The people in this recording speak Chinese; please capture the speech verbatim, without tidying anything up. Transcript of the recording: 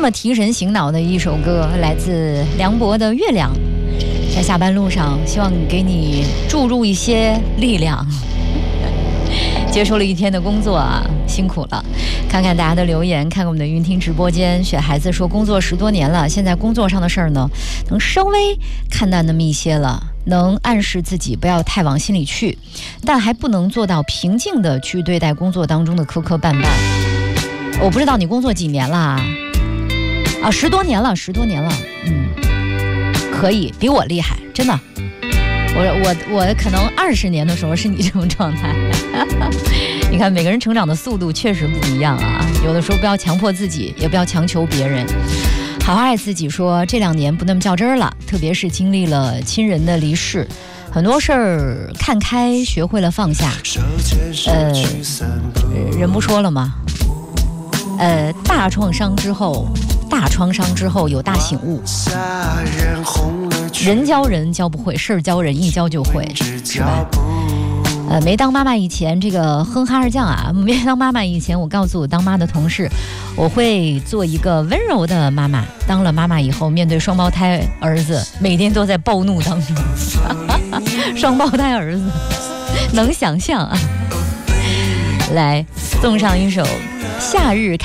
么提神醒脑的一首歌，来自梁博的《月亮》。在下班路上，希望给你注入一些力量。结束了一天的工作啊，辛苦了。看看大家的留言，看看我们的云听直播间。雪孩子说，工作十多年了，现在工作上的事儿呢，能稍微看淡那么一些了，能暗示自己不要太往心里去，但还不能做到平静的去对待工作当中的磕磕绊绊。我不知道你工作几年了啊？啊，十多年了，十多年了，嗯，可以，比我厉害，真的。我我我可能二十年的时候是你这种状态。你看每个人成长的速度确实不一样啊，有的时候不要强迫自己，也不要强求别人，好好爱自己。说这两年不那么较真儿了，特别是经历了亲人的离世，很多事儿看开，学会了放下。呃，人不说了吗？呃，大创伤之后，大创伤之后有大醒悟。人教人教不会，事儿教人一教就会，是吧？呃，没当妈妈以前，这个哼哈二将啊，没当妈妈以前，我告诉我当妈的同事，我会做一个温柔的妈妈。当了妈妈以后，面对双胞胎儿子，每天都在暴怒当中。双胞胎儿子，能想象啊？来，送上一首《夏日》。